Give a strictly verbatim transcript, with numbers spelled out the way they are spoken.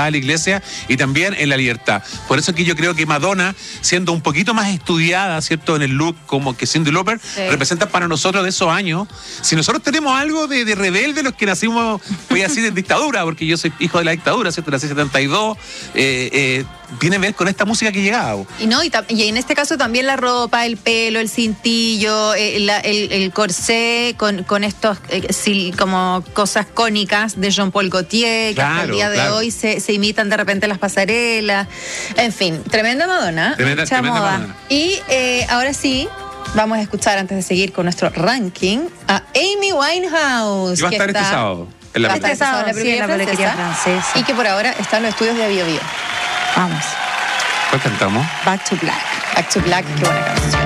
de la iglesia y también en la libertad. Por eso que yo creo que Madonna, siendo un poquito más estudiada, ¿cierto?, en el look como que Cyndi Lauper, sí, representa para nosotros de esos años. Si nosotros tenemos algo de, de rebelde, los que nacimos, voy a decir, de dictadura, porque yo soy hijo de la dictadura, ¿cierto?, nací en setenta y dos, eh, eh, viene a ver con esta música que llegaba. Y no, y, y en este caso también la ropa, el pelo, el cintillo, eh, la, el, el corsé con, con estos eh, sí, como cosas cónicas de Jean-Paul Gaultier, que claro, hasta el día de claro. hoy se, se imitan de repente las pasarelas. En fin, tremenda Madonna. Tremenda, tremenda moda. Madonna. Y eh, ahora sí, vamos a escuchar, antes de seguir con nuestro ranking, a Amy Winehouse. Y va a estar que este está, sábado. En la este sábado, la sí, peluquería francesa, francesa. Y que por ahora está en los estudios de Bio Bio. Vamos. ¿Cuál cantamos? Back to Black. Back to Black, qué buena canción.